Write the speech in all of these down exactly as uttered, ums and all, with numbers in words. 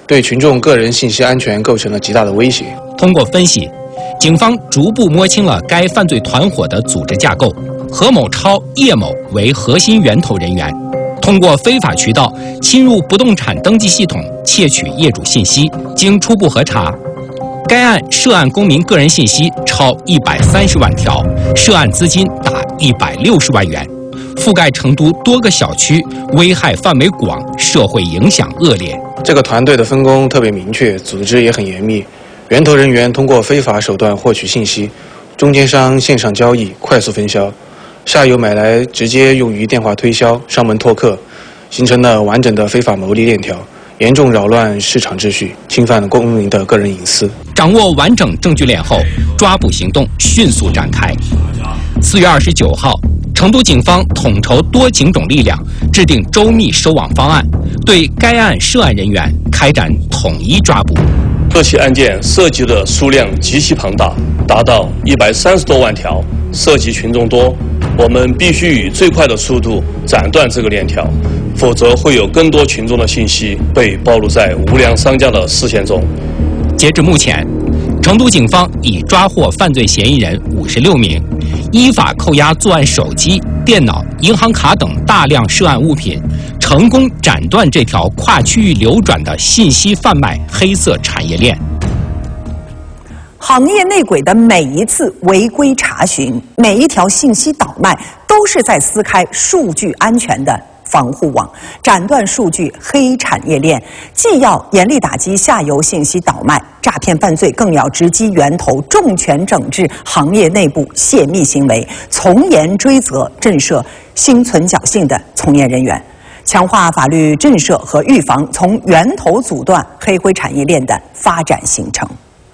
对群众个人信息安全构成了极大的威胁。 通过分析，警方逐步摸清了该犯罪团伙的组织架构，何某超、叶某为核心源头人员，通过非法渠道侵入不动产登记系统窃取业主信息。经初步核查，该案涉案公民个人信息超一百三十万条，涉案资金达一百六十万元，覆盖成都多个小区，危害范围广，社会影响恶劣。 这个团队的分工特别明确，组织也很严密。源头人员通过非法手段获取信息，中间商线上交易，快速分销，下游买来直接用于电话推销、上门拓客，形成了完整的非法牟利链条，严重扰乱市场秩序，侵犯了公民的个人隐私。 掌握完整证据链后，抓捕行动迅速展开。四月二十九号，成都警方统筹多警种力量，制定周密收网方案，对该案涉案人员开展统一抓捕。 这起案件涉及的数量极其庞大，达到一百三十多万条，涉及群众多，我们必须以最快的速度斩断这个链条，否则会有更多群众的信息被暴露在无良商家的视线中。 截至目前，成都警方已抓获犯罪嫌疑人五十六名，依法扣押作案手机、电脑、银行卡等大量涉案物品，成功斩断这条跨区域流转的信息贩卖黑色产业链。 行业内鬼的每一次违规查询，每一条信息倒卖，都是在撕开数据安全的防护网，斩断数据黑产业链。既要严厉打击下游信息倒卖、诈骗犯罪，更要直击源头，重拳整治行业内部泄密行为，从严追责震慑心存侥幸的从业人员，强化法律震慑和预防，从源头阻断黑灰产业链的发展形成。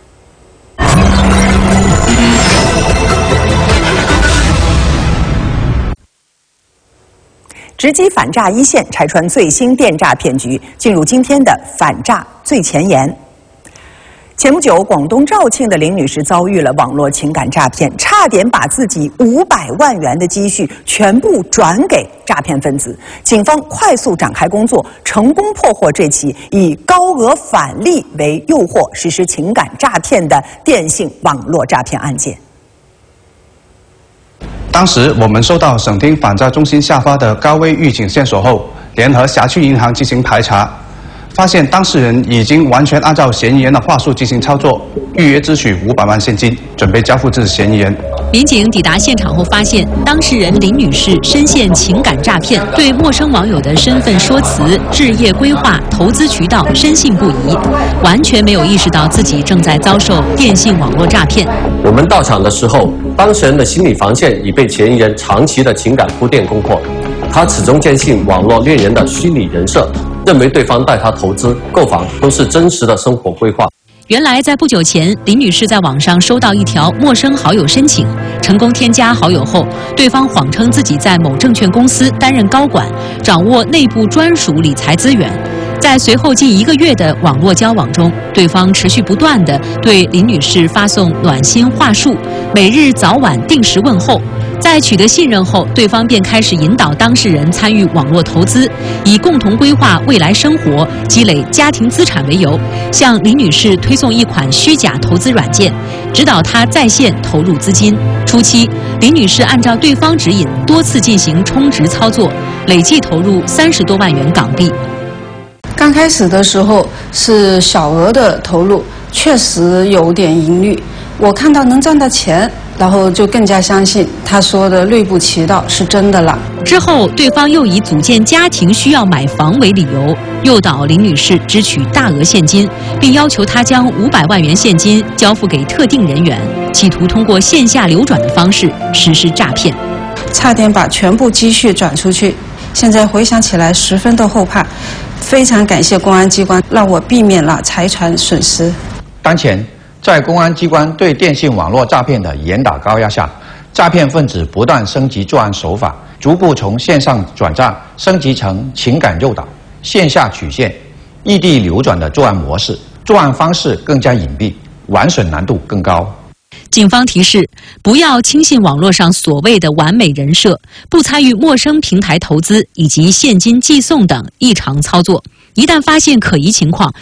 直击反诈一线，拆穿最新电诈骗局，进入今天的反诈最前沿。前不久，广东肇庆的林女士遭遇了网络情感诈骗，差点把自己五百万元的积蓄全部转给诈骗分子。警方快速展开工作，成功破获这起以高额返利为诱惑实施情感诈骗的电信网络诈骗案件。 当时我们收到省厅反诈中心下发的高危预警线索后，联合辖区银行进行排查，发现当事人已经完全按照嫌疑人的话术进行操作，预约支取五百万现金，准备交付至嫌疑人。 民警抵达现场后发现，当事人林女士深陷情感诈骗，对陌生网友的身份说辞、置业规划、投资渠道深信不疑，完全没有意识到自己正在遭受电信网络诈骗。 我们到场的时候，当事人的心理防线已被嫌疑人长期的情感铺垫攻破，他始终坚信网络恋人的虚拟人设，认为对方带他投资、购房都是真实的生活规划。 原来，在不久前，林女士在网上收到一条陌生好友申请，成功添加好友后，对方谎称自己在某证券公司担任高管，掌握内部专属理财资源。在随后近一个月的网络交往中，对方持续不断地对林女士发送暖心话术，每日早晚定时问候。在取得信任后，对方便开始引导当事人参与网络投资，以共同规划未来生活、积累家庭资产为由，向林女士推送一款虚假投资软件，指导她在线投入资金。初期，林女士按照对方指引，多次进行充值操作，累计投入三十多万元港币。 刚开始的时候是小额的投入，确实有点盈利。我看到能赚到钱，然后就更加相信他说的内部渠道是真的了。 之后，对方又以组建家庭需要买房为理由，诱导林女士支取大额现金，并要求她将五百万元现金交付给特定人员，企图通过线下流转的方式实施诈骗。 差点把全部积蓄转出去，现在回想起来十分的后怕。非常感谢公安机关，让我避免了财产损失。 当前，在公安机关对电信网络诈骗的严打高压下，诈骗分子不断升级作案手法，逐步从线上转账升级成情感诱导、线下取现、异地流转的作案模式，作案方式更加隐蔽，玩损难度更高。 警方提示：不要轻信网络上所谓的完美人设，不参与陌生平台投资以及现金寄送等异常操作。一旦发现可疑情况，